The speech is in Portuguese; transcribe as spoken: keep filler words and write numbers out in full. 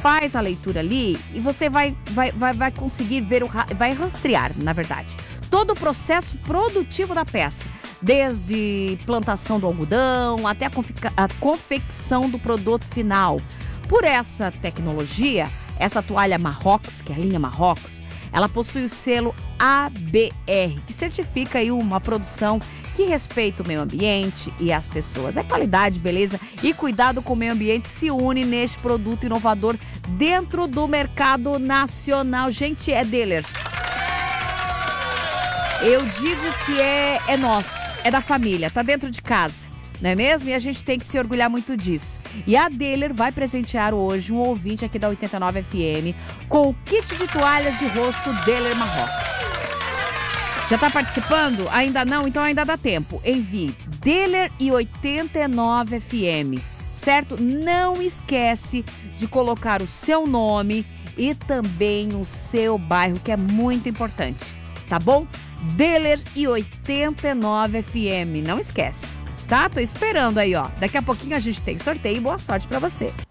faz a leitura ali e você vai, vai, vai, vai conseguir ver, o, vai rastrear, na verdade, todo o processo produtivo da peça. Desde plantação do algodão até a, confica, a confecção do produto final. Por essa tecnologia, essa toalha Marrocos, que é a linha Marrocos, ela possui o selo A B R, que certifica aí uma produção que respeita o meio ambiente e as pessoas. É qualidade, beleza e cuidado com o meio ambiente se une neste produto inovador dentro do mercado nacional. Gente, é Deller. Eu digo que é, é nosso, é da família, tá dentro de casa, não é mesmo? E a gente tem que se orgulhar muito disso. E a Deller vai presentear hoje um ouvinte aqui da oitenta e nove F M com o kit de toalhas de rosto Deller Marrocos. Já tá participando? Ainda não? Então ainda dá tempo. Envie Deller e oitenta e nove F M, certo? Não esquece de colocar o seu nome e também o seu bairro, que é muito importante, tá bom? Deller e oitenta e nove F M, não esquece, tá? Tô esperando aí, ó. Daqui a pouquinho a gente tem sorteio e boa sorte pra você.